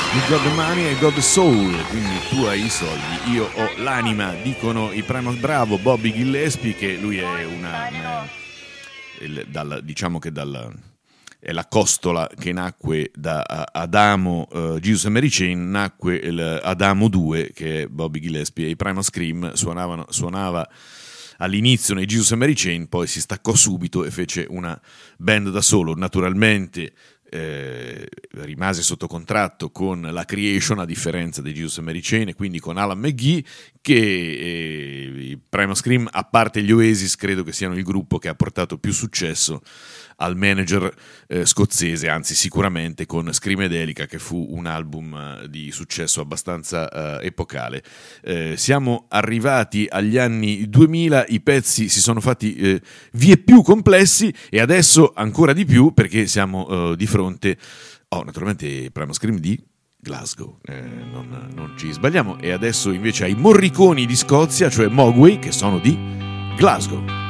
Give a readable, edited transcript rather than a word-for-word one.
You got the money, I got the soul. Quindi tu hai i soldi, io ho l'anima, dicono i Primus. Bravo Bobby Gillespie, che lui è diciamo che è la costola che nacque da Adamo, Jesus and Mary Chain, nacque Adamo 2, che è Bobby Gillespie, e i Primus Scream suonava all'inizio nei Jesus and Mary Chain, poi si staccò subito e fece una band da solo. Naturalmente rimase sotto contratto con la Creation, a differenza dei Jesus and Mary Chain, e quindi con Alan McGee, che i Primus Scream, a parte gli Oasis, credo che siano il gruppo che ha portato più successo al manager scozzese, anzi sicuramente con Screamadelica, che fu un album di successo abbastanza epocale. Siamo arrivati agli anni 2000, i pezzi si sono fatti vie più complessi, e adesso ancora di più, perché siamo di fronte naturalmente Primus Scream di Glasgow, non ci sbagliamo, e adesso invece ai Morriconi di Scozia, cioè Mogwai, che sono di Glasgow.